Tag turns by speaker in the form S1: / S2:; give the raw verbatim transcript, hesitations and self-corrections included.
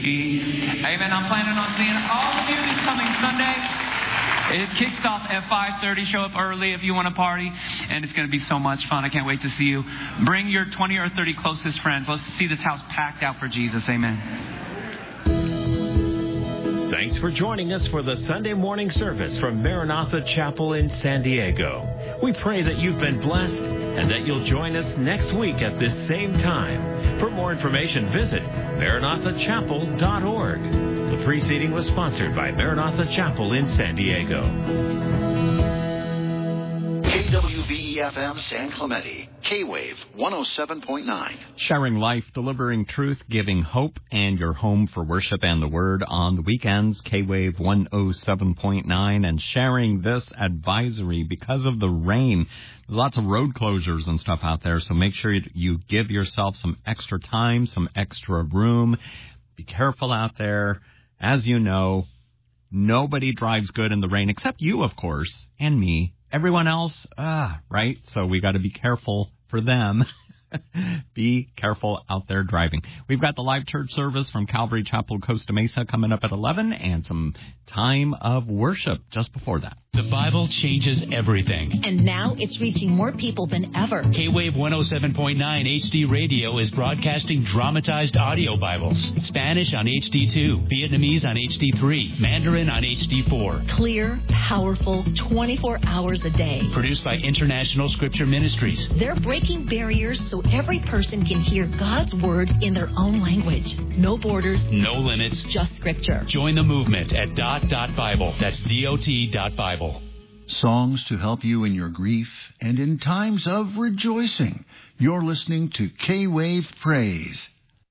S1: whiskey. Amen. I'm planning on seeing all of you this coming Sunday. It kicks off at five thirty. Show up early if you want to party. And it's going to be so much fun. I can't wait to see you. Bring your twenty or thirty closest friends. Let's see this house packed out for Jesus. Amen.
S2: Thanks for joining us for the Sunday morning service from Maranatha Chapel in San Diego. We pray that you've been blessed and that you'll join us next week at this same time. For more information, visit maranatha chapel dot org. The preceding was sponsored by Maranatha Chapel in San Diego.
S3: K W V E F M San Clemente, K-Wave one oh seven point nine.
S4: Sharing life, delivering truth, giving hope, and your home for worship and the word on the weekends, K-Wave one oh seven point nine, and sharing this advisory because of the rain. There's lots of road closures and stuff out there, so make sure you give yourself some extra time, some extra room. Be careful out there. As you know, nobody drives good in the rain except you, of course, and me. Everyone else, ah, right? So we got to be careful for them. Be careful out there driving. We've got the live church service from Calvary Chapel, Costa Mesa coming up at eleven, and some time of worship just before that.
S5: The Bible changes everything.
S6: And now it's reaching more people than ever.
S5: K-Wave one oh seven point nine H D Radio is broadcasting dramatized audio Bibles. Spanish on H D two, Vietnamese on H D three, Mandarin on H D four.
S6: Clear, powerful, twenty-four hours a day.
S5: Produced by International Scripture Ministries.
S6: They're breaking barriers so every person can hear God's Word in their own language. No borders.
S5: No limits.
S6: Just Scripture.
S5: Join the movement at dot dot Bible. That's D O T dot Bible.
S3: Songs to help you in your grief and in times of rejoicing. You're listening to K-Wave Praise.